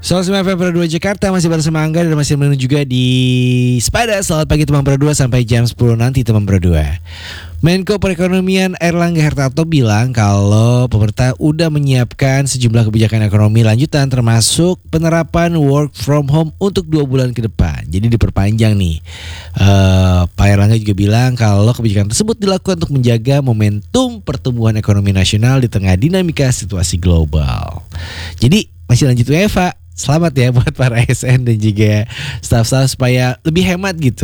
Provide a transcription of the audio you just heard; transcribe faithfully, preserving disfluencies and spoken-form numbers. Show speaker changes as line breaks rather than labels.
Soal sembilan F M Pro dua Jakarta masih bersama Angga dan masih menunggu juga di Sepada. Selamat pagi teman Pro dua sampai jam sepuluh nanti teman Pro dua. Menko Perekonomian Airlangga Hartarto bilang kalau pemerintah udah menyiapkan sejumlah kebijakan ekonomi lanjutan termasuk penerapan work from home untuk dua bulan ke depan. Jadi diperpanjang nih. Uh, Pak Airlangga juga bilang kalau kebijakan tersebut dilakukan untuk menjaga momentum pertumbuhan ekonomi nasional di tengah dinamika situasi global. Jadi masih lanjut W F H. Selamat ya buat para A S N dan juga staff-staff supaya lebih hemat gitu.